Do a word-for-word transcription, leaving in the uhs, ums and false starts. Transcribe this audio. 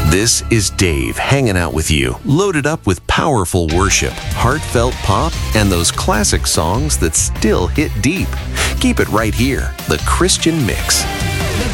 This is Dave hanging out with you, loaded up with powerful worship, heartfelt pop, and those classic songs that still hit deep. Keep it right here, The Christian Mix.